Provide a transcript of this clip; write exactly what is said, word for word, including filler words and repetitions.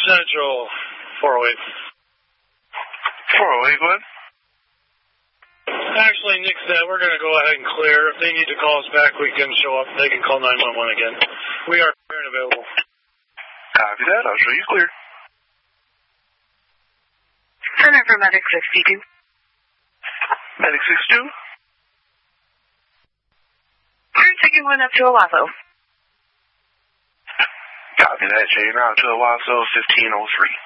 Central, four oh eight. four oh eight, go ahead. Actually, Nick said we're going to go ahead and clear. If they need to call us back, we can show up. They can call nine one one again. We are clear and available. Copy that. I'll show you clear. Center for Medic sixty-two. Medic sixty-two. You're taking one up to Owasso. Copy that. Chain out to Owasso, fifteen oh three.